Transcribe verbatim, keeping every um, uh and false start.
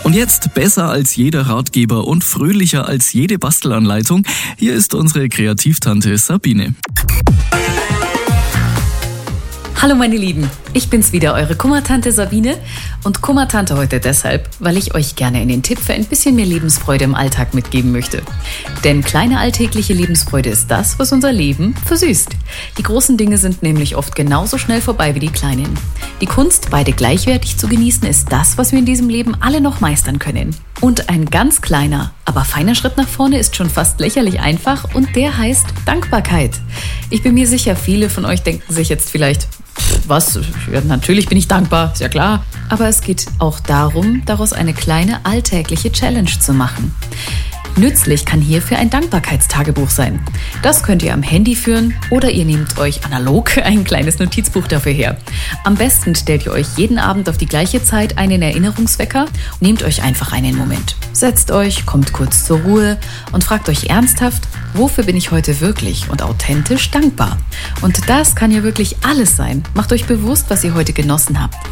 Und jetzt besser als jeder Ratgeber und fröhlicher als jede Bastelanleitung. Hier ist unsere Kreativtante Sabine. Hallo meine Lieben, ich bin's wieder, eure Kummertante Sabine und Kummertante heute deshalb, weil ich euch gerne einen Tipp für ein bisschen mehr Lebensfreude im Alltag mitgeben möchte. Denn kleine alltägliche Lebensfreude ist das, was unser Leben versüßt. Die großen Dinge sind nämlich oft genauso schnell vorbei wie die kleinen. Die Kunst, beide gleichwertig zu genießen, ist das, was wir in diesem Leben alle noch meistern können. Und ein ganz kleiner, aber feiner Schritt nach vorne ist schon fast lächerlich einfach und der heißt Dankbarkeit. Ich bin mir sicher, viele von euch denken sich jetzt vielleicht, was? Ja, natürlich bin ich dankbar, ist ja klar. Aber es geht auch darum, daraus eine kleine alltägliche Challenge zu machen. Nützlich kann hierfür ein Dankbarkeitstagebuch sein. Das könnt ihr am Handy führen oder ihr nehmt euch analog ein kleines Notizbuch dafür her. Am besten stellt ihr euch jeden Abend auf die gleiche Zeit einen Erinnerungswecker und nehmt euch einfach einen Moment. Setzt euch, kommt kurz zur Ruhe und fragt euch ernsthaft, wofür bin ich heute wirklich und authentisch dankbar? Und das kann ja wirklich alles sein. Macht euch bewusst, was ihr heute genossen habt.